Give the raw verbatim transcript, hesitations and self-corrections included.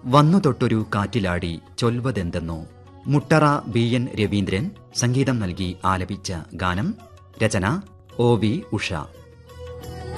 വന്നു തൊട്ടൊരു കാറ്റിലാടി ചൊൽവതെന്തെന്നോ. Muttara B N Raveendran സംഗീതം നൽകി ആലപിച്ച ഗാനം. രചന ഒ വി ഉഷ.